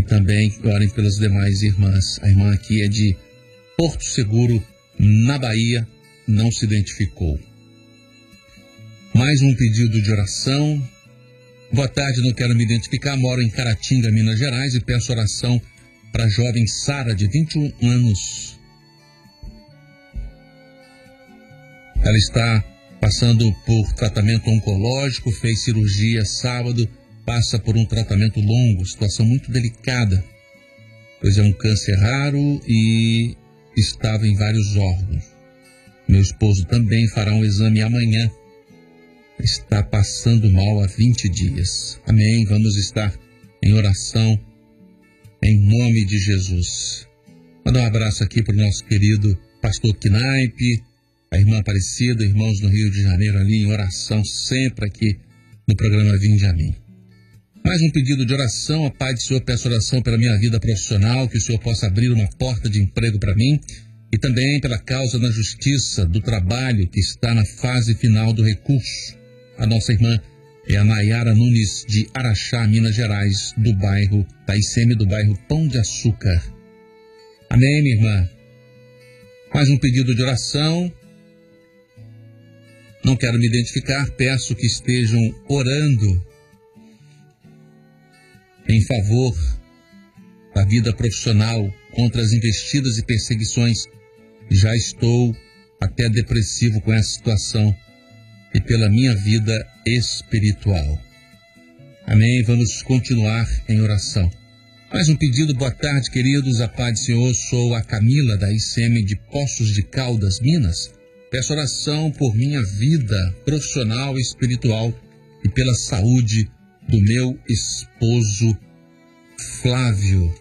também orem pelas demais irmãs. A irmã aqui é de Porto Seguro, na Bahia, não se identificou. Mais um pedido de oração. Boa tarde, não quero me identificar, moro em Caratinga, Minas Gerais, e peço oração para a jovem Sara, de 21 anos. Ela está passando por tratamento oncológico, fez cirurgia sábado, passa por um tratamento longo, situação muito delicada, pois é um câncer raro e estava em vários órgãos. Meu esposo também fará um exame amanhã. Está passando mal há 20 dias. Amém. Vamos estar em oração em nome de Jesus. Manda um abraço aqui para o nosso querido pastor Knaipe, a irmã Aparecida, irmãos no Rio de Janeiro ali em oração, sempre aqui no programa Vinde a Mim. Mais um pedido de oração. A paz do Senhor, peço oração pela minha vida profissional, que o Senhor possa abrir uma porta de emprego para mim, e também pela causa na justiça do trabalho que está na fase final do recurso. A nossa irmã é a Nayara Nunes, de Araxá, Minas Gerais, do bairro, da ICM do bairro Pão de Açúcar. Amém, minha irmã. Mais um pedido de oração. Não quero me identificar, peço que estejam orando em favor da vida profissional, contra as investidas e perseguições. Já estou até depressivo com essa situação, e pela minha vida espiritual. Amém? Vamos continuar em oração. Mais um pedido. Boa tarde, queridos, a paz do Senhor. Sou a Camila, da ICM de Poços de Caldas, Minas. Peço oração por minha vida profissional e espiritual e pela saúde do meu esposo Flávio.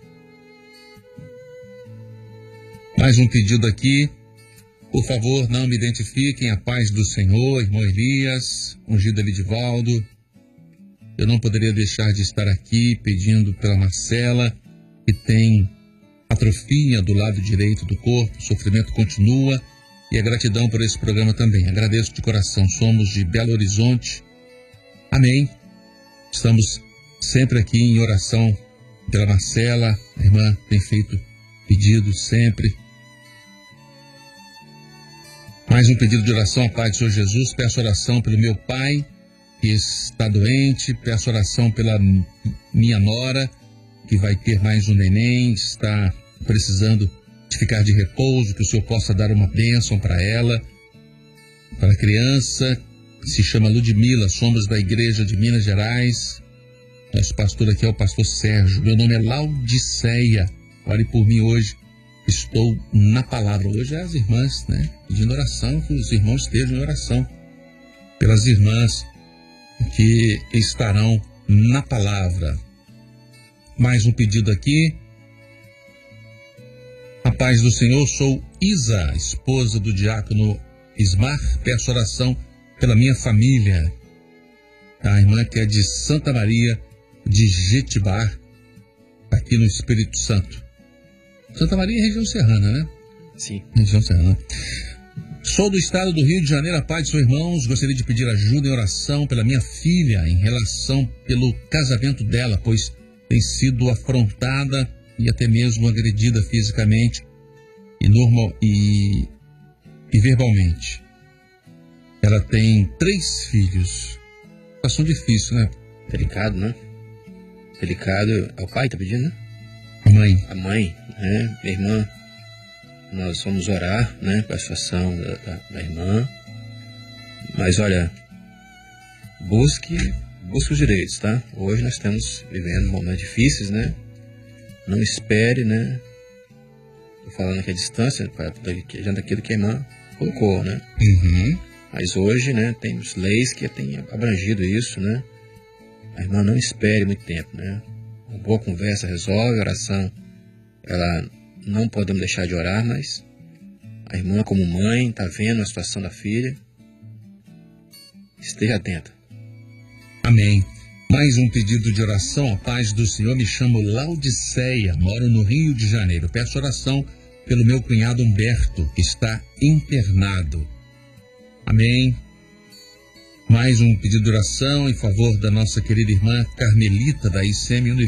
Mais um pedido aqui. Por favor, não me identifiquem. A paz do Senhor, irmão Elias, ungido Elidivaldo. Eu não poderia deixar de estar aqui pedindo pela Marcela, que tem atrofia do lado direito do corpo, o sofrimento continua, e a gratidão por esse programa também. Agradeço de coração. Somos de Belo Horizonte. Amém. Estamos sempre aqui em oração pela Marcela. A irmã tem feito pedidos sempre. Mais um pedido de oração. A paz do Senhor Jesus. Peço oração pelo meu pai, que está doente. Peço oração pela minha nora, que vai ter mais um neném, está precisando de ficar de repouso, que o Senhor possa dar uma bênção para ela, para a criança, que se chama Ludmila. Somos da igreja de Minas Gerais. Nosso pastor aqui é o pastor Sérgio. Meu nome é Laudiceia. Ore por mim hoje. Estou na palavra. Hoje é as irmãs, pedindo oração, que os irmãos estejam em oração pelas irmãs que estarão na palavra. Mais um pedido aqui. A paz do Senhor, sou Isa, esposa do diácono Ismar. Peço oração pela minha família. A irmã que é de Santa Maria de Jetibá, aqui no Espírito Santo. Santa Maria é região serrana, né? Sim. Região serrana. Sou do estado do Rio de Janeiro. A paz de seus irmãos. Gostaria de pedir ajuda em oração pela minha filha em relação pelo casamento dela, pois tem sido afrontada e até mesmo agredida fisicamente e verbalmente. Ela tem 3 filhos. Situação difícil, né? Delicado, né? Delicado. É o pai que tá pedindo, né? A mãe. A mãe, né? Minha irmã. Nós vamos orar, né? Com a situação da irmã. Mas olha, busque os direitos, tá? Hoje nós estamos vivendo momentos difíceis, né? Não espere, né? Tô falando aqui à distância, diante daquilo que a irmã colocou, né? Uhum. Mas hoje, né? Temos leis que têm abrangido isso, né? A irmã não espere muito tempo, né? Uma boa conversa resolve, a oração, ela não podemos deixar de orar, mas a irmã como mãe está vendo a situação da filha, esteja atenta. Amém. Mais um pedido de oração. A paz do Senhor. Me chamo Laudiceia, moro no Rio de Janeiro. Peço oração pelo meu cunhado Humberto, que está internado. Amém. Mais um pedido de oração em favor da nossa querida irmã Carmelita, da ICM